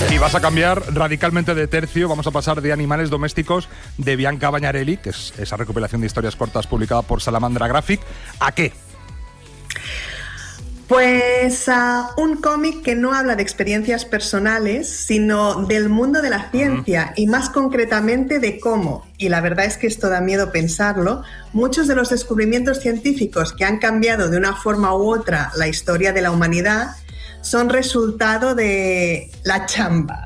Y vas a cambiar radicalmente de tercio. Vamos a pasar de Animales domésticos de Bianca Bagnarelli, que es esa recopilación de historias cortas publicada por Salamandra Graphic, ¿a qué? Pues a un cómic que no habla de experiencias personales, sino del mundo de la ciencia y más concretamente de cómo, y la verdad es que esto da miedo pensarlo, muchos de los descubrimientos científicos que han cambiado de una forma u otra la historia de la humanidad son resultado de la chamba.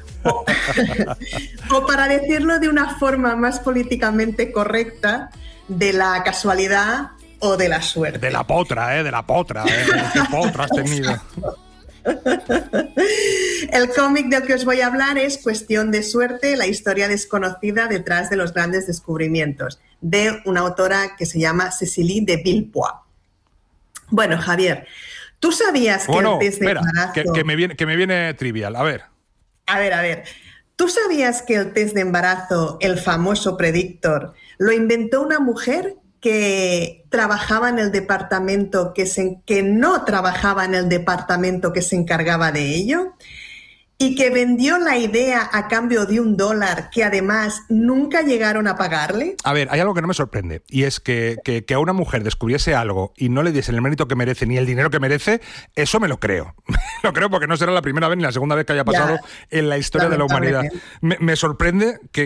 O para decirlo de una forma más políticamente correcta, de la casualidad o de la suerte. De la potra, ¿eh? ¿Qué potra has tenido? El cómic del que os voy a hablar es Cuestión de suerte, la historia desconocida detrás de los grandes descubrimientos, de una autora que se llama Cécilie de Villepoix. Bueno, Javier, ¿tú sabías que el test de embarazo... que me viene trivial, a ver. A ver. ¿Tú sabías que el test de embarazo, el famoso Predictor, lo inventó una mujer que trabajaba en el departamento que no trabajaba en el departamento que se encargaba de ello y que vendió la idea a cambio de $1 que además nunca llegaron a pagarle? A ver, hay algo que no me sorprende y es que a una mujer descubriese algo y no le diesen el mérito que merece ni el dinero que merece, eso me lo creo. Lo creo porque no será la primera vez ni la segunda vez que haya pasado en la historia de la humanidad. Me sorprende que